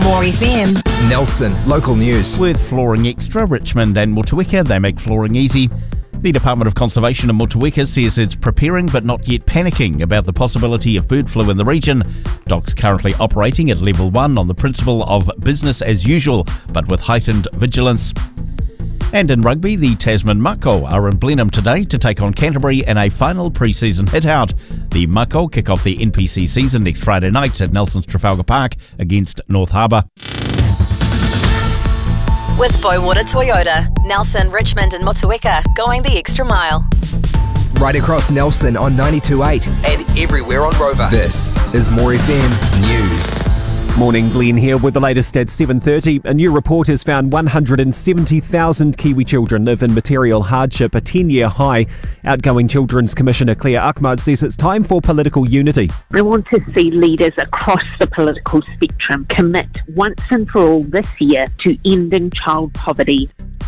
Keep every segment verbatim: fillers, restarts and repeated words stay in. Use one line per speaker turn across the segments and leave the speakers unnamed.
More F M.
Nelson, local news.
With Flooring Extra, Richmond and Motueka, they make flooring easy. The Department of Conservation in Motueka says it's preparing but not yet panicking about the possibility of bird flu in the region. D O C's currently operating at level one on the principle of business as usual, but with heightened vigilance. And in rugby, the Tasman Mako are in Blenheim today to take on Canterbury in a final pre-season hit-out. The Mako kick off the N P C season next Friday night at Nelson's Trafalgar Park against North Harbour.
With Bowater Toyota, Nelson, Richmond and Motueka, going the extra mile.
Right across Nelson on ninety-two point eight and everywhere on Rover. This is More F M News.
Morning, Glenn here with the latest at seven thirty. A new report has found one hundred seventy thousand Kiwi children live in material hardship, a ten-year high. Outgoing Children's Commissioner Claire Ahmad says it's time for political unity.
I want to see leaders across the political spectrum commit once and for all this year to ending child poverty.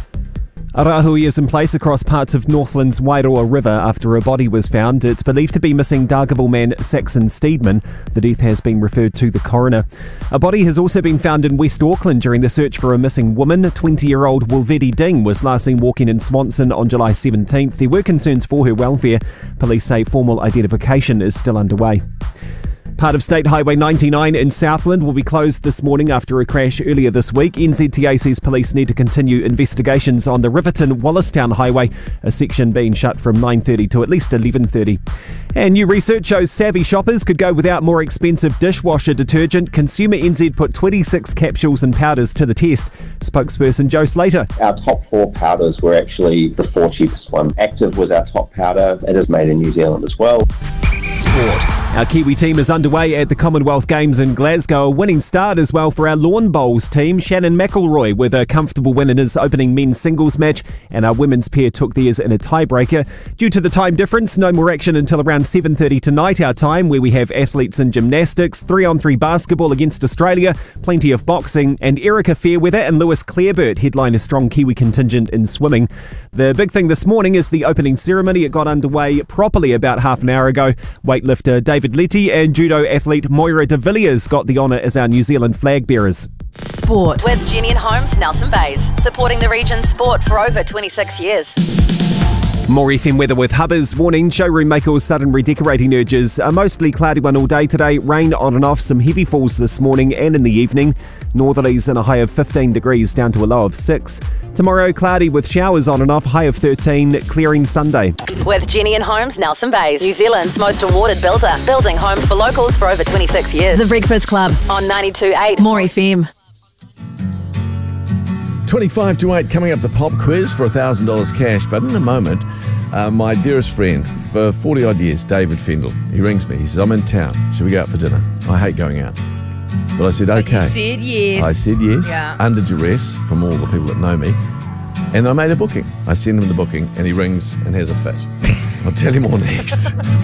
A rahui is in place across parts of Northland's Wairoa River after a body was found. It's believed to be missing Dargaville man Saxon Steedman. The death has been referred to the coroner. A body has also been found in West Auckland during the search for a missing woman. twenty-year-old Wilvedi Ding was last seen walking in Swanson on July seventeenth. There were concerns for her welfare. Police say formal identification is still underway. Part of State Highway ninety-nine in Southland will be closed this morning after a crash earlier this week. N Z T A says police need to continue investigations on the Riverton-Wallacestown Highway, a section being shut from nine thirty to at least eleven thirty. And new research shows savvy shoppers could go without more expensive dishwasher detergent. Consumer N Z put twenty-six capsules and powders to the test. Spokesperson Joe Slater.
Our top four powders were actually the four cheapest one. Active was our top powder. It is made in New Zealand as well.
Sport.
Our Kiwi team is underway at the Commonwealth Games in Glasgow. A winning start as well for our lawn bowls team. Shannon McElroy with a comfortable win in his opening men's singles match, and our women's pair took theirs in a tiebreaker. Due to the time difference, no more action until around seven thirty tonight our time, where we have athletes in gymnastics, three on three basketball against Australia, plenty of boxing, and Erica Fairweather and Lewis Clareburt headline a strong Kiwi contingent in swimming. The big thing this morning is the opening ceremony. It got underway properly about half an hour ago. Weightlifter David Letty and judo athlete Moira de Villiers got the honour as our New Zealand flag bearers.
Sport. With Jenny and Holmes, Nelson Bays, supporting the region's sport for over twenty-six years.
More F M weather with Hubbers. Warning, showroom makers sudden redecorating urges. A mostly cloudy one all day today. Rain on and off, some heavy falls this morning and in the evening. Northerlies in a high of fifteen degrees down to a low of six. Tomorrow, cloudy with showers on and off, high of thirteen, clearing Sunday.
With Jenny and Holmes, Nelson Bays, New Zealand's most awarded builder, building homes for locals for over twenty-six years. The Breakfast Club on ninety-two point eight More F M.
twenty-five to eight coming up, the pop quiz for one thousand dollars cash. But in a moment, uh, my dearest friend for forty odd years, David Fendel, he rings me. He says, I'm in town. Should we go out for dinner? I hate going out. But I said, okay.
You said yes.
I said yes,
yeah.
Under duress from all the people that know me. And I made a booking. I send him the booking and he rings and has a fit. I'll tell him all next.